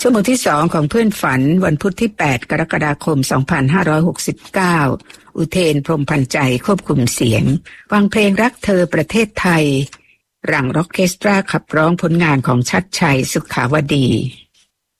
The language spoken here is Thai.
ชั่วโมงที่2ของเพื่อนฝันวันพุธที่8กรกฎาคม2569อุเทนพรหมพันใจควบคุมเสียงฟังเพลงรักเธอประเทศไทยหลังร็อกเคสตราขับร้องผลงานของชัดชัยสุขาวดี